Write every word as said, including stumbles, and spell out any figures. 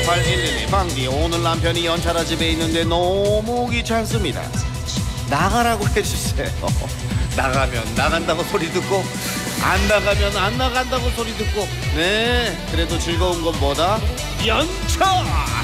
팔팔일일이 방디, 오늘 남편이 연차라 집에 있는데 너무 귀찮습니다. 나가라고 해주세요. 나가면 나간다고 소리 듣고 안 나가면 안 나간다고 소리 듣고, 네 그래도 즐거운 건 뭐다? 연차!